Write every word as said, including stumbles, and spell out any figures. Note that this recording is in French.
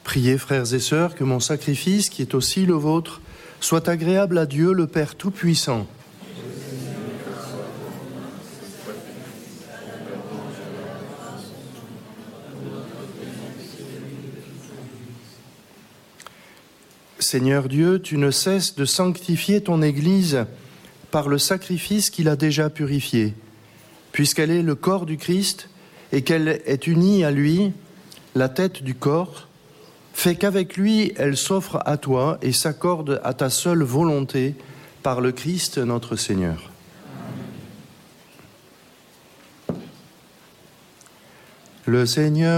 Priez, frères et sœurs, que mon sacrifice, qui est aussi le vôtre, soit agréable à Dieu, le Père Tout-Puissant. Seigneur Dieu, tu ne cesses de sanctifier ton Église par le sacrifice qu'il a déjà purifié. Puisqu'elle est le corps du Christ et qu'elle est unie à lui, la tête du corps, fais qu'avec lui elle s'offre à toi et s'accorde à ta seule volonté par le Christ notre Seigneur. Le Seigneur